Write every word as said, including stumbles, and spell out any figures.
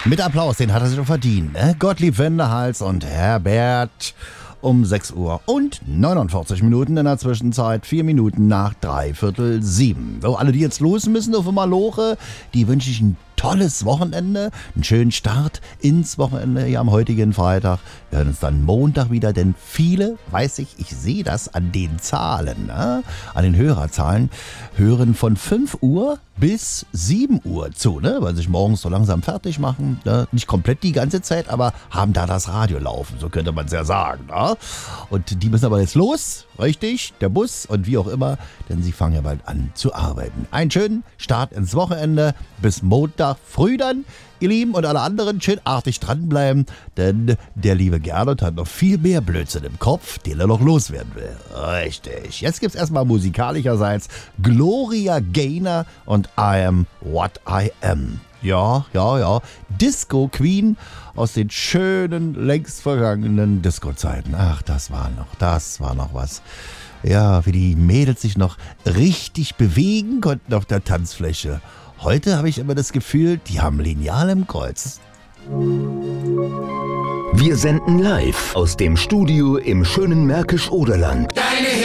Mit Applaus, den hat er sich doch verdient, ne? Gottlieb Wendehals und Herbert um sechs Uhr und neunundvierzig Minuten in der Zwischenzeit, vier Minuten nach dreiviertel sieben. So, alle, die jetzt los müssen auf Maloche, die wünsche ich ein tolles Wochenende, einen schönen Start ins Wochenende hier am heutigen Freitag. Wir hören uns dann Montag wieder, denn viele, weiß ich, ich sehe das an den Zahlen, ne? An den Hörerzahlen, hören von fünf Uhr bis sieben Uhr zu, ne? Weil sie sich morgens so langsam fertig machen, ne? Nicht komplett die ganze Zeit, aber haben da das Radio laufen, so könnte man es ja sagen, ne? Und die müssen aber jetzt los, richtig, der Bus und wie auch immer, denn sie fangen ja bald an zu arbeiten. Einen schönen Start ins Wochenende, bis Montag früh dann, ihr Lieben, und alle anderen schön artig dranbleiben, denn der liebe Gernot hat noch viel mehr Blödsinn im Kopf, den er noch loswerden will. Richtig. Jetzt gibt's erstmal musikalischerseits Gloria Gaynor und I Am What I Am. Ja, ja, ja. Disco Queen aus den schönen, längst vergangenen Disco-Zeiten. Ach, das war noch, das war noch was. Ja, wie die Mädels sich noch richtig bewegen konnten auf der Tanzfläche. Heute habe ich immer das Gefühl, die haben Lineal im Kreuz. Wir senden live aus dem Studio im schönen Märkisch-Oderland. Deine